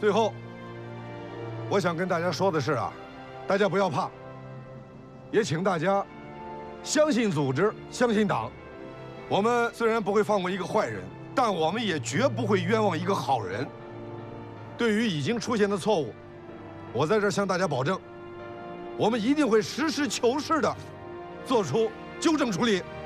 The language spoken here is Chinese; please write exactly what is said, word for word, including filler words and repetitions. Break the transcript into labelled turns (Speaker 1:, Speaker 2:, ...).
Speaker 1: 最后，我想跟大家说的是啊，大家不要怕，也请大家相信组织，相信党。我们虽然不会放过一个坏人，但我们也绝不会冤枉一个好人。对于已经出现的错误，我在这儿向大家保证，我们一定会实事求是的做出纠正处理。